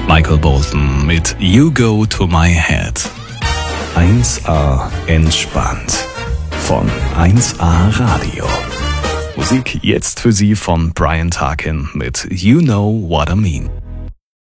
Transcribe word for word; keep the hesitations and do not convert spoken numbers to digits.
Michael Bolton mit You Go to My Head. eins A entspannt von eins A Radio. Musik jetzt für Sie von Brian Tarkin mit You Know What I Mean.